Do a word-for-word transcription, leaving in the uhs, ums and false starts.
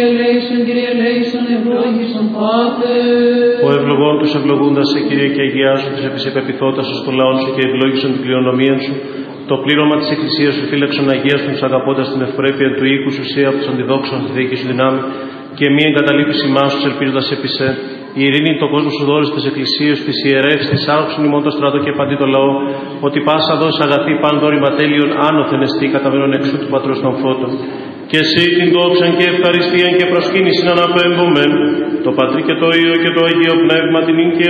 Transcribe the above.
Ελέησον, Κύριε, ελέησον, ευλόγησον, Πάτερ. Ο ευλογών τους ευλογούντας σε, Κύριε, και αγιάσουν τους επισεπεπιθώτας σου στο λαό σου και ευλόγησον την κληρονομία σου. Το πλήρωμα της Εκκλησίας σου φύλαξον αγίας τους αγαπώντας την ευπρέπεια του οίκου σου, σε από τους αντιδόξων τη δίκη σου δυνάμει, και μη εγκαταλείπεις ημάς τους ελπίζοντας επί σε. Η ειρήνη το κόσμο σου δώσει της Εκκλησίας, της ιερεύς, της άρχουσιν ημών το στράτο και παντί το λαό, ότι πάσα δόση αγαθή παν δόρημα τέλειων άνωθεν εστί καταβαίνον εξού του Πατρός των Φώτων. Και εσύ την δόξαν και ευχαριστίαν και προσκύνησιν αναπέμπομεν, το Πατρί και το Υιό και το Αγίο Πνεύμα την ίν και